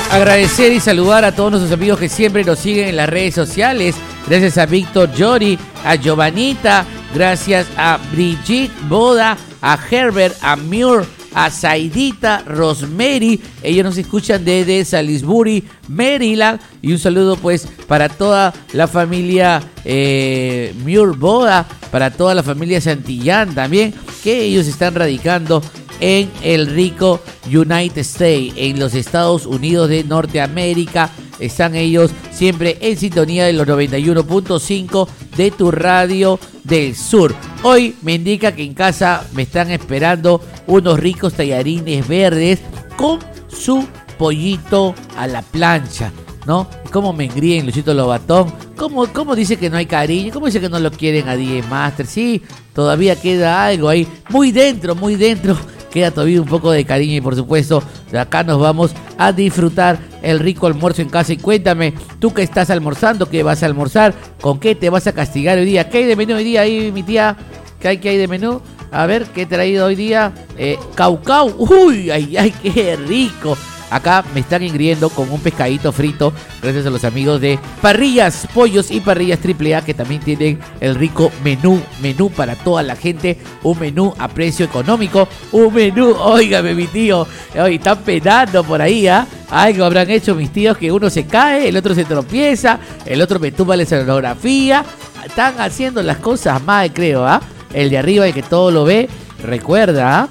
Agradecer y saludar a todos nuestros amigos que siempre nos siguen en las redes sociales. Gracias a Víctor Llori, a Giovanita, gracias a Brigitte Boda, a Herbert, a Muir, a Zaidita, Rosemary. Ellos nos escuchan desde Salisbury, Maryland. Y un saludo pues para toda la familia Muir Boda, para toda la familia Santillán también, que ellos están radicando en el rico United States, en los Estados Unidos de Norteamérica. Están ellos siempre en sintonía de los 91.5 de tu radio del sur. Hoy me indica que en casa me están esperando unos ricos tallarines verdes con su pollito a la plancha, ¿no? ¿Cómo me engríen, Luchito Lobatón? ¿Cómo dice que no hay cariño? ¿Cómo dice que no lo quieren a DJ Master? Sí, todavía queda algo ahí, muy dentro. Queda todavía un poco de cariño y por supuesto de acá nos vamos a disfrutar el rico almuerzo en casa. Y cuéntame, tú que estás almorzando, ¿qué vas a almorzar? ¿Con qué te vas a castigar hoy día? ¿Qué hay de menú hoy día ahí, mi tía? ¿Qué hay de menú? A ver, ¿qué he traído hoy día? Caucao. Uy, ay, qué rico. Acá me están ingriendo con un pescadito frito, gracias a los amigos de Parrillas, Pollos y Parrillas AAA, que también tienen el rico menú para toda la gente, un menú a precio económico, un menú, óigame mi tío, hoy están penando por ahí, ¿ah? Algo habrán hecho mis tíos que uno se cae, el otro se tropieza, el otro me tumba la escenografía, están haciendo las cosas mal, creo, ¿ah? El de arriba, el que todo lo ve, recuerda,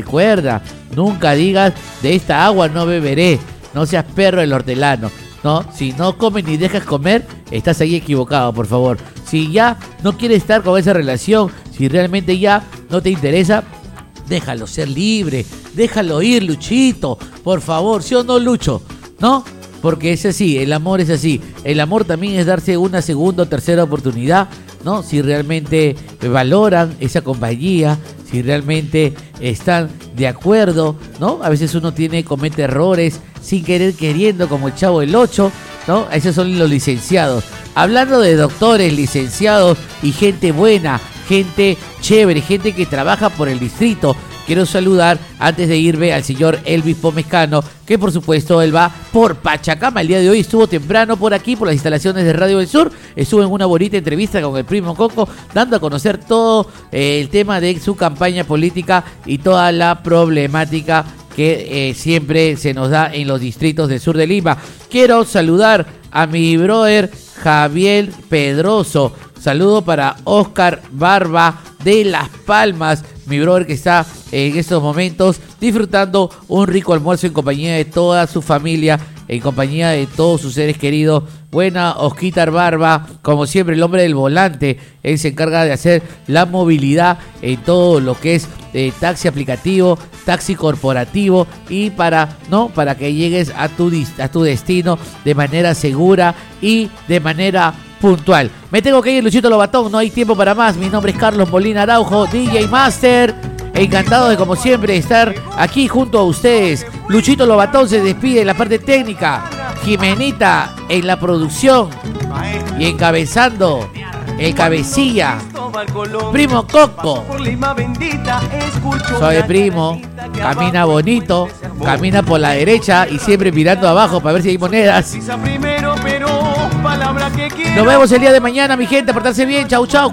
nunca digas de esta agua no beberé, no seas perro el hortelano, ¿no? Si no comes ni dejas comer, estás ahí equivocado, por favor. Si ya no quieres estar con esa relación, si realmente ya no te interesa, déjalo ser libre, déjalo ir, Luchito, por favor, ¿sí o no, Lucho? ¿No? Porque es así, el amor es así. El amor también es darse una segunda o tercera oportunidad, ¿no? Si realmente valoran esa compañía, si realmente están de acuerdo, ¿no? A veces uno comete errores sin querer queriendo, como el Chavo del 8, ¿no? Esos son los licenciados. Hablando de doctores, licenciados y gente buena, gente chévere, gente que trabaja por el distrito, quiero saludar antes de irme al señor Elvis Pomezcano, que por supuesto él va por Pachacama. El día de hoy estuvo temprano por aquí, por las instalaciones de Radio del Sur. Estuvo en una bonita entrevista con el primo Coco, dando a conocer todo el tema de su campaña política y toda la problemática que siempre se nos da en los distritos del sur de Lima. Quiero saludar a mi brother Javier Pedroso. Saludo para Oscar Barba de Las Palmas, mi brother que está en estos momentos disfrutando un rico almuerzo en compañía de toda su familia, en compañía de todos sus seres queridos. Buena Osquitar Barba, como siempre el hombre del volante, él se encarga de hacer la movilidad en todo lo que es taxi aplicativo, taxi corporativo y para que llegues a tu destino de manera segura y de manera puntual. Me tengo que ir, Luchito Lobatón, no hay tiempo para más. Mi nombre es Carlos Molina Araujo, DJ Master. Encantado de, como siempre, estar aquí junto a ustedes. Luchito Lobatón se despide en la parte técnica, Jimenita en la producción y encabezando el cabecilla, primo Coco. Soy primo, camina bonito, camina por la derecha y siempre mirando abajo para ver si hay monedas. Nos vemos el día de mañana, mi gente, portarse bien, chau.